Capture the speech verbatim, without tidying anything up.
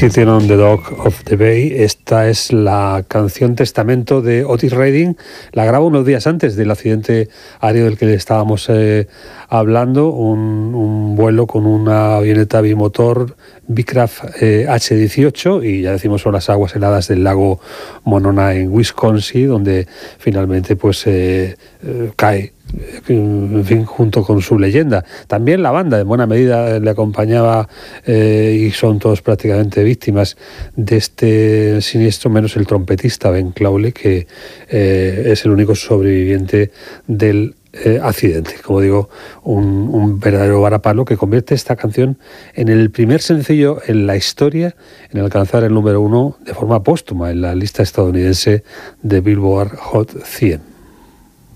Sitting on the Dock of the Bay. Esta es la canción testamento de Otis Redding. La graba unos días antes del accidente aéreo del que le estábamos eh, hablando, un, un vuelo con una avioneta bimotor Beechcraft eh, hache dieciocho, y ya decimos son las aguas heladas del lago Monona en Wisconsin, donde finalmente pues eh, eh, cae, en fin, junto con su leyenda. También la banda en buena medida le acompañaba eh, y son todos prácticamente víctimas de este siniestro, menos el trompetista Ben Clawley, que eh, es el único sobreviviente del eh, accidente. Como digo, un, un verdadero varapalo que convierte esta canción en el primer sencillo en la historia en alcanzar el número uno de forma póstuma en la lista estadounidense de Billboard Hot cien.